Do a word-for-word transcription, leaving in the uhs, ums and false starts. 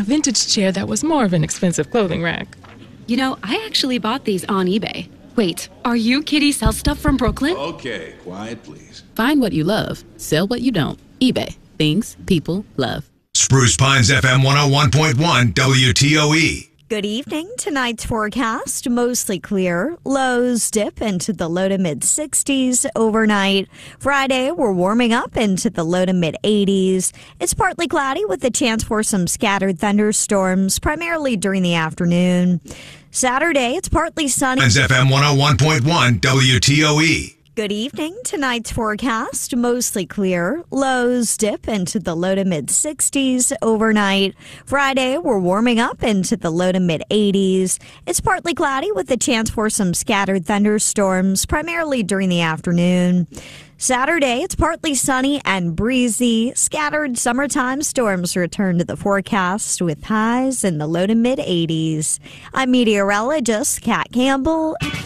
vintage chair that was more of an expensive clothing rack. You know, I actually bought these on eBay. Wait, are you Kitty Sell Stuff from Brooklyn? Okay, quiet please. Find what you love, sell what you don't. eBay. Things people love. Spruce Pines F M one oh one point one W T O E. Good evening. Tonight's forecast, mostly clear. Lows dip into the low to mid sixties overnight. Friday, we're warming up into the low to mid eighties. It's partly cloudy with a chance for some scattered thunderstorms, primarily during the afternoon. Saturday, it's partly sunny. F M one oh one point one W T O E. Good evening. Tonight's forecast, mostly clear. Lows dip into the low to mid sixties overnight. Friday, we're warming up into the low to mid eighties. It's partly cloudy with a chance for some scattered thunderstorms, primarily during the afternoon. Saturday, it's partly sunny and breezy. Scattered summertime storms return to the forecast with highs in the low to mid eighties. I'm meteorologist Kat Campbell.